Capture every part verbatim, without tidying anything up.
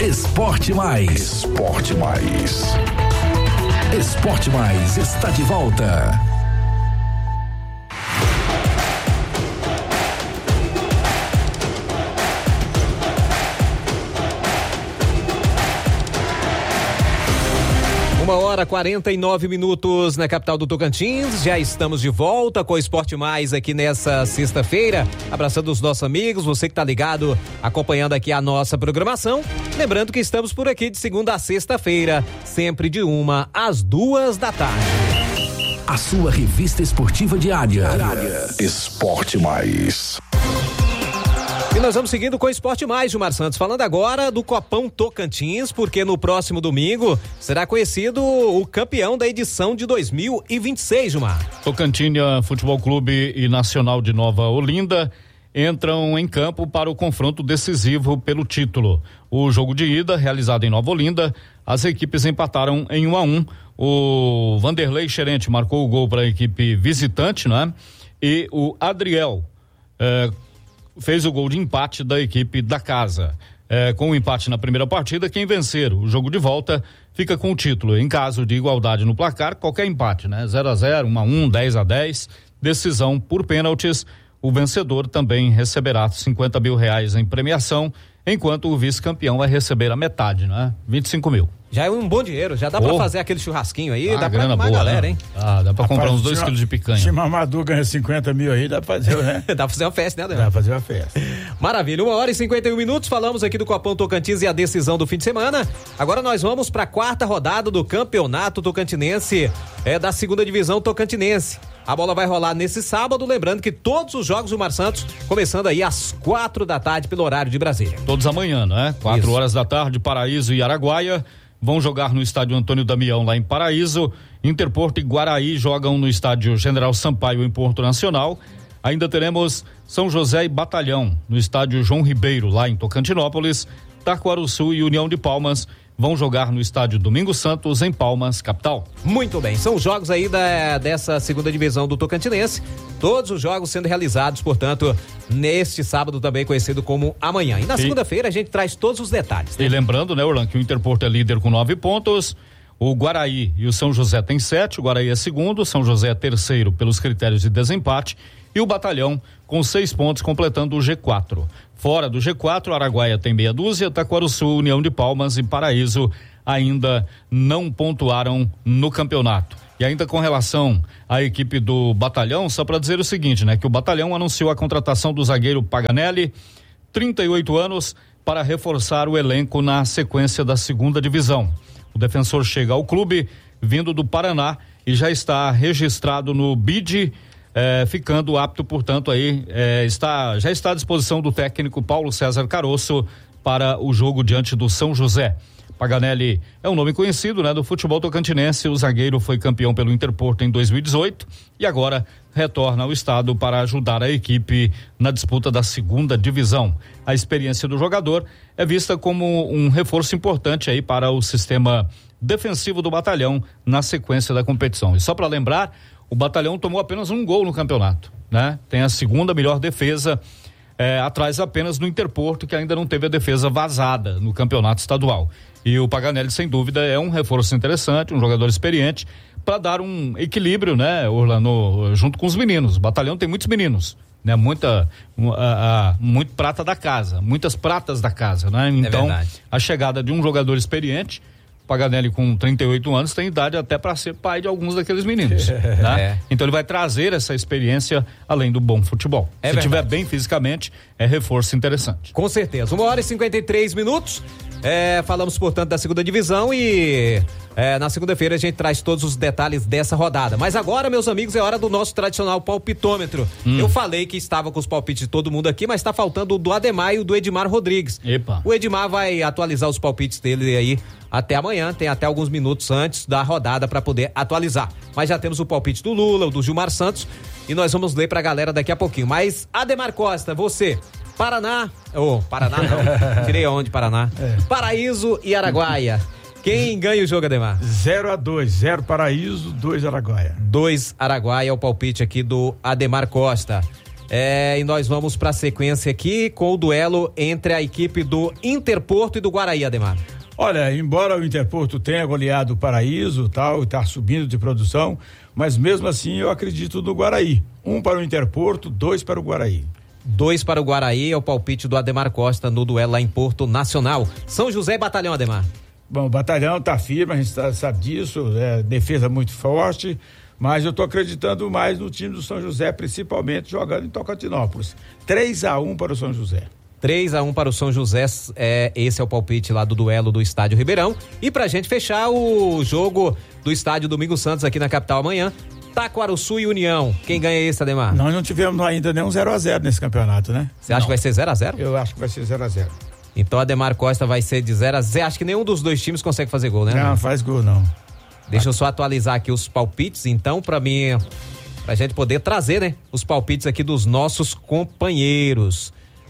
Esporte Mais. Esporte Mais. Esporte Mais está de volta. Uma hora quarenta e nove minutos na capital do Tocantins. Já estamos de volta com o Esporte Mais aqui nessa sexta-feira. Abraçando os nossos amigos, você que tá ligado, acompanhando aqui a nossa programação. Lembrando que estamos por aqui de segunda a sexta-feira, sempre de uma às duas da tarde. A sua revista esportiva diária. Esporte Mais. E nós vamos seguindo com o Esporte Mais, Gilmar Santos, falando agora do Copão Tocantins, porque no próximo domingo será conhecido o campeão da edição de dois mil e vinte e seis, Gilmar. Tocantinha Futebol Clube e Nacional de Nova Olinda entram em campo para o confronto decisivo pelo título. O jogo de ida, realizado em Nova Olinda, as equipes empataram em um a um. O Vanderlei Xerente marcou o gol para a equipe visitante, né? E o Adriel eh, fez o gol de empate da equipe da casa. É, com o empate na primeira partida, quem vencer o jogo de volta fica com o título. Em caso de igualdade no placar, qualquer empate, né? zero a zero, um a um, dez a dez, decisão por pênaltis. O vencedor também receberá cinquenta mil reais em premiação, enquanto o vice-campeão vai receber a metade, né? vinte e cinco mil. Já é um bom dinheiro, já dá oh. pra fazer aquele churrasquinho aí, ah, dá pra animar a galera, né? hein? Ah, dá pra Rapaz, comprar uns dois quilos de picanha. Se Mamadou ganha cinquenta mil aí, dá pra fazer, né? Dá pra fazer uma festa, né, Adriano? Dá pra fazer uma festa. Maravilha, uma hora e cinquenta e um minutos, falamos aqui do Copão Tocantins e a decisão do fim de semana. Agora nós vamos pra quarta rodada do Campeonato Tocantinense, é da segunda divisão tocantinense. A bola vai rolar nesse sábado, lembrando que todos os jogos do Mar Santos, começando aí às quatro da tarde pelo horário de Brasília. Todos amanhã, né? Quatro Isso. horas da tarde, Paraíso e Araguaia vão jogar no estádio Antônio Damião, lá em Paraíso. Interporto e Guaraí jogam no estádio General Sampaio, em Porto Nacional. Ainda teremos São José e Batalhão no estádio João Ribeiro, lá em Tocantinópolis. Taquaruçu e União de Palmas vão jogar no estádio Domingos Santos, em Palmas, capital. Muito bem, são os jogos aí da, dessa segunda divisão do Tocantinense, todos os jogos sendo realizados, portanto, neste sábado também conhecido como amanhã. E na segunda-feira a gente traz todos os detalhes. Né? E lembrando, né, Orlando, que o Interporto é líder com nove pontos, o Guaraí e o São José têm sete, o Guaraí é segundo, o São José é terceiro pelos critérios de desempate, e o Batalhão com seis pontos completando o G quatro. Fora do G quatro, Araguaia tem meia dúzia, Taquaruçu, União de Palmas e Paraíso ainda não pontuaram no campeonato. E ainda com relação à equipe do Batalhão, só para dizer o seguinte, né? Que o Batalhão anunciou a contratação do zagueiro Paganelli, trinta e oito anos, para reforçar o elenco na sequência da segunda divisão. O defensor chega ao clube vindo do Paraná e já está registrado no B I D, É, ficando apto, portanto, aí é, está, já está à disposição do técnico Paulo César Caroço para o jogo diante do São José. Paganelli é um nome conhecido, né, do futebol tocantinense. O zagueiro foi campeão pelo Interporto em dois mil e dezoito e agora retorna ao estado para ajudar a equipe na disputa da segunda divisão. A experiência do jogador é vista como um reforço importante aí para o sistema defensivo do Batalhão na sequência da competição. E só para lembrar, o Batalhão tomou apenas um gol no campeonato, né? Tem a segunda melhor defesa, é, atrás apenas do Interporto, que ainda não teve a defesa vazada no campeonato estadual. E o Paganelli, sem dúvida, é um reforço interessante, um jogador experiente, para dar um equilíbrio, né, Orlando, junto com os meninos. O Batalhão tem muitos meninos, né? Muita, uh, uh, muito prata da casa, muitas pratas da casa, né? Então, é a chegada de um jogador experiente, Paganelli com trinta e oito anos tem idade até para ser pai de alguns daqueles meninos, né? É. Então ele vai trazer essa experiência além do bom futebol. É Se verdade. tiver bem fisicamente, é reforço interessante. Com certeza. Uma hora e cinquenta e três minutos. É, falamos, portanto, da segunda divisão e é, na segunda-feira a gente traz todos os detalhes dessa rodada. Mas agora, meus amigos, é hora do nosso tradicional palpitômetro. Hum. Eu falei que estava com os palpites de todo mundo aqui, mas está faltando o do Ademar e o do Edmar Rodrigues. Epa. O Edmar vai atualizar os palpites dele aí até amanhã, tem até alguns minutos antes da rodada para poder atualizar. Mas já temos o palpite do Lula, o do Gilmar Santos, e nós vamos ler pra galera daqui a pouquinho. Mas, Ademar Costa, você, Paraná, ô, oh, Paraná não, tirei aonde Paraná? É. Paraíso e Araguaia. Quem ganha o jogo, Ademar? zero a dois, zero Paraíso, dois Araguaia. dois Araguaia é o palpite aqui do Ademar Costa. É, e nós vamos para a sequência aqui com o duelo entre a equipe do Interporto e do Guaraí, Ademar. Olha, embora o Interporto tenha goleado o Paraíso tal, e tá subindo de produção, mas mesmo assim eu acredito no Guaraí. Um para o Interporto, dois para o Guaraí. Dois para o Guaraí é o palpite do Ademar Costa no duelo lá em Porto Nacional. São José e Batalhão, Ademar. Bom, o Batalhão tá firme, a gente tá, sabe disso, é, defesa muito forte, mas eu tô acreditando mais no time do São José, principalmente jogando em Tocantinópolis. três a um para o São José. três a um para o São José, é, esse é o palpite lá do duelo do Estádio Ribeirão. E pra gente fechar o jogo do Estádio Domingos Santos aqui na capital amanhã, Taquarussu e União. Quem ganha esse, Ademar? Nós não tivemos ainda nem um zero a zero nesse campeonato, né? Você acha não. que vai ser zero a zero? Eu acho que vai ser zero a zero. Então Ademar Costa vai ser de zero a zero. Acho que nenhum dos dois times consegue fazer gol, né? Não, não faz gol não. Deixa eu só atualizar aqui os palpites, então, pra mim, pra gente poder trazer, né? Os palpites aqui dos nossos companheiros.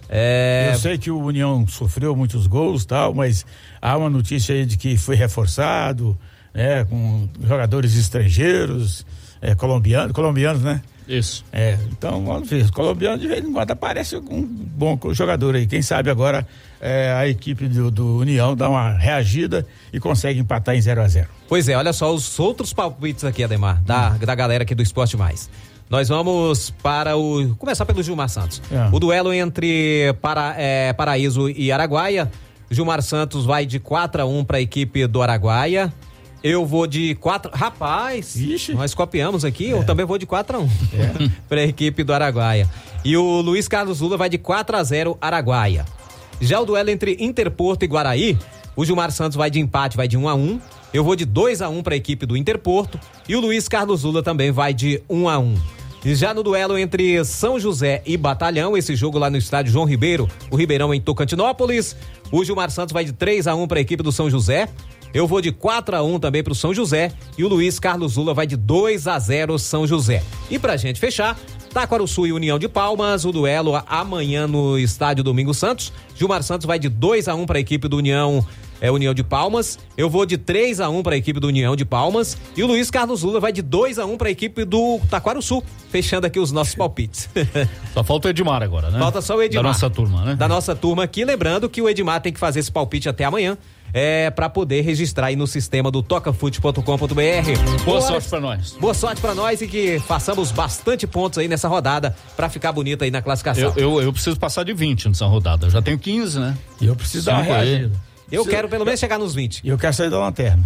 É... Eu sei que o União sofreu muitos gols e tal, mas há uma notícia aí de que foi reforçado, né? Com jogadores estrangeiros, é, colombianos, colombianos, né? Isso. É, então vamos ver, os colombianos de vez em quando aparece um bom jogador aí, quem sabe agora é, a equipe do, do União dá uma reagida e consegue empatar em zero a zero. Pois é, olha só os outros palpites aqui, Ademar, da, da galera aqui do Esporte Mais. Nós vamos para o, começar pelo Gilmar Santos, é. O duelo entre para, é, Paraíso e Araguaia. Gilmar Santos vai de quatro a um para a equipe do Araguaia. Eu vou de quatro. Rapaz, Ixi. Nós copiamos aqui, é. Eu também vou de quatro a um é. para a equipe do Araguaia. E o Luiz Carlos Lula vai de quatro a zero Araguaia. Já o duelo entre Interporto e Guaraí, o Gilmar Santos vai de empate, vai de um a um. Eu vou de dois a um para a equipe do Interporto e o Luiz Carlos Lula também vai de um a um. E já no duelo entre São José e Batalhão, esse jogo lá no estádio João Ribeiro, o Ribeirão em Tocantinópolis, o Gilmar Santos vai de três a um para a equipe do São José. Eu vou de quatro a um também pro São José e o Luiz Carlos Lula vai de dois a zero São José. E pra gente fechar, Taquarussu e União de Palmas, o duelo amanhã no estádio Domingos Santos. Gilmar Santos vai de dois a um para a equipe do União, é União de Palmas. Eu vou de três a um para a equipe do União de Palmas e o Luiz Carlos Lula vai de dois a um para a equipe do Taquarussu. Fechando aqui os nossos palpites. Só falta o Edmar agora, né? Falta só o Edmar. Da nossa turma, né? Da nossa turma aqui, lembrando que o Edmar tem que fazer esse palpite até amanhã. É, para poder registrar aí no sistema do tocafute ponto com ponto br. Boa Boa sorte pra nós. Boa sorte pra nós e que façamos bastante pontos aí nessa rodada pra ficar bonita aí na classificação. Eu, eu, eu preciso passar de vinte nessa rodada. Eu já tenho quinze, né? E eu preciso dar uma reagida. Eu quero pelo menos chegar nos vinte. E eu quero sair da lanterna.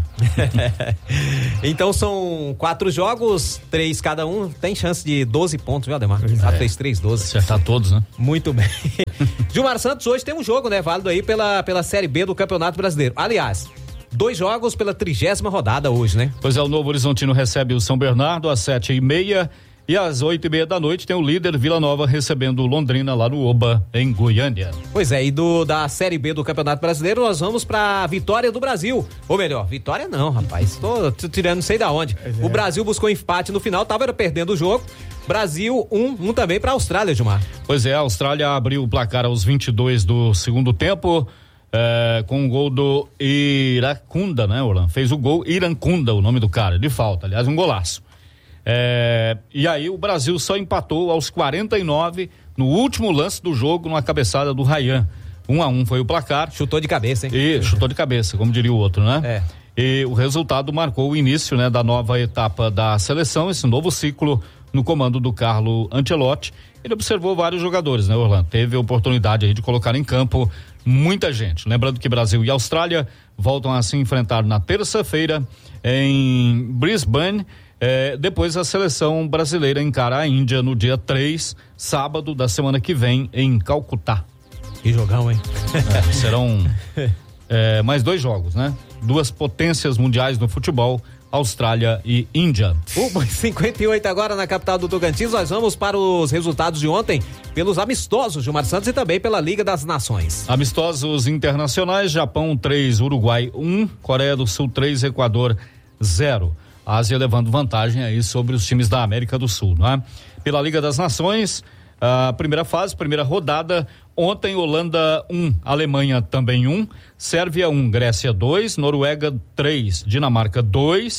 Então são quatro jogos, três cada um. Tem chance de doze pontos, viu, Ademar? quatro, três, três, doze. Acertar todos, né? Muito bem. Gilmar Santos hoje tem um jogo, né? Válido aí pela, pela Série B do Campeonato Brasileiro. Aliás, dois jogos pela trigésima rodada hoje, né? Pois é, o Novo Horizontino recebe o São Bernardo às sete e meia. E às oito e meia da noite tem o líder Vila Nova recebendo o Londrina lá no Oba, em Goiânia. Pois é, e do, da Série B do Campeonato Brasileiro nós vamos pra Vitória do Brasil. Ou melhor, Vitória não, rapaz. Tô, tô tirando não sei da onde. É. O Brasil buscou empate no final, tava perdendo o jogo. Brasil um, um também pra Austrália, Gilmar. Pois é, a Austrália abriu o placar aos vinte e dois do segundo tempo. É, com o gol do Iracunda, né, Orlando? Fez o gol Iracunda, o nome do cara, de falta, aliás, um golaço. É, e aí o Brasil só empatou aos quarenta e nove no último lance do jogo, numa cabeçada do Ryan. Um a um foi o placar. Chutou de cabeça, hein? E chutou de cabeça, como diria o outro, né? É. E o resultado marcou o início, né, da nova etapa da seleção, esse novo ciclo no comando do Carlo Ancelotti. Ele observou vários jogadores, né, Orlando? Teve a oportunidade aí de colocar em campo muita gente. Lembrando que Brasil e Austrália voltam a se enfrentar na terça-feira em Brisbane. É, depois a seleção brasileira encara a Índia no dia três, sábado da semana que vem, em Calcutá. Que jogão, hein? É, serão é, mais dois jogos, né? Duas potências mundiais no futebol, Austrália e Índia. uma e cinquenta e oito agora na capital do Tocantins. Nós vamos para os resultados de ontem pelos amistosos Gilmar Santos e também pela Liga das Nações. Amistosos internacionais: Japão três, Uruguai um, Coreia do Sul três, Equador zero. A Ásia levando vantagem aí sobre os times da América do Sul, não é? Pela Liga das Nações, a primeira fase, primeira rodada, ontem Holanda um, Alemanha também um, Sérvia um, Grécia dois, Noruega três, Dinamarca dois,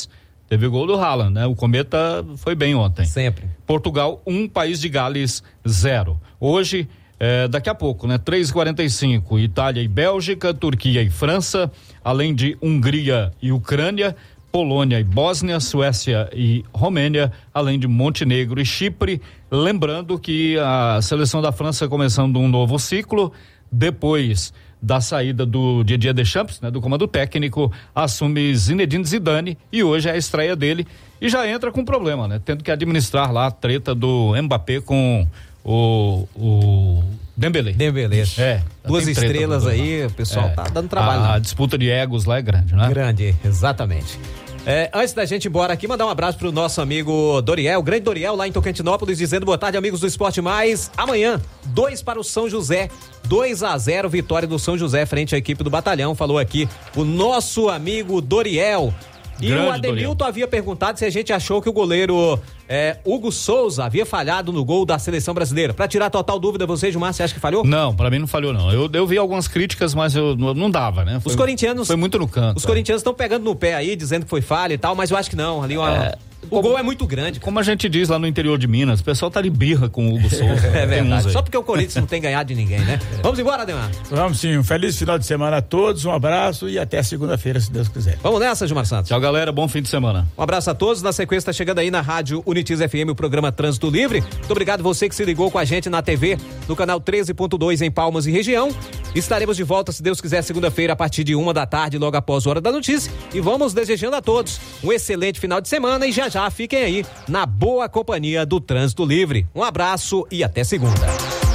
Teve gol do Haaland, né? O Cometa foi bem ontem. Sempre. Portugal, um, País de Gales, zero. Hoje, eh, daqui a pouco, né? três e quarenta e cinco, Itália e Bélgica, Turquia e França, além de Hungria e Ucrânia, Polônia e Bósnia, Suécia e Romênia, além de Montenegro e Chipre. Lembrando que a seleção da França começando um novo ciclo, depois da saída do Didier Deschamps, né, do comando técnico, assume Zinedine Zidane e hoje é a estreia dele e já entra com problema, né? Tendo que administrar lá a treta do Mbappé com o, o Dembélé. Dembélé. É. Duas estrelas aí, o pessoal é, tá dando trabalho. A, a disputa de egos lá é grande, né? Grande, exatamente. É, antes da gente ir embora aqui, mandar um abraço pro nosso amigo Doriel, o grande Doriel lá em Tocantinópolis, dizendo boa tarde, amigos do Esporte Mais. Amanhã, dois para o São José, dois a zero, vitória do São José frente à equipe do Batalhão. Falou aqui o nosso amigo Doriel. E grande o Ademilton Doriel. Havia perguntado se a gente achou que o goleiro é, Hugo Souza havia falhado no gol da seleção brasileira. Pra tirar total dúvida, você, Gilmar, você acha que falhou? Não, pra mim não falhou não. Eu, eu vi algumas críticas, mas eu não dava, né? Foi, os corintianos... Foi muito no canto. Os é. corintianos estão pegando no pé aí, dizendo que foi falha e tal, mas eu acho que não. Ali uma... É... O gol é muito grande. Como a gente diz lá no interior de Minas, o pessoal tá de birra com o Hugo Souza. É verdade. Só porque o Corinthians não tem ganhado de ninguém, né? Vamos embora, Ademar? Vamos sim. Um feliz final de semana a todos, um abraço e até segunda-feira, se Deus quiser. Vamos nessa, Gilmar Santos. Tchau, galera. Bom fim de semana. Um abraço a todos. Na sequência, tá chegando aí na Rádio Unitiz F M o programa Trânsito Livre. Muito obrigado você que se ligou com a gente na T V, no canal treze ponto dois em Palmas e região. Estaremos de volta, se Deus quiser, segunda-feira, a partir de uma da tarde, logo após a Hora da Notícia. E vamos desejando a todos um excelente final de semana e já já fiquem aí na boa companhia do Trânsito Livre. Um abraço e até segunda.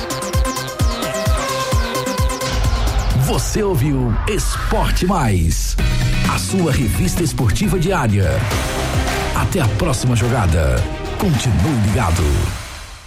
Você ouviu Esporte Mais, a sua revista esportiva diária. Até a próxima jogada. Continue ligado.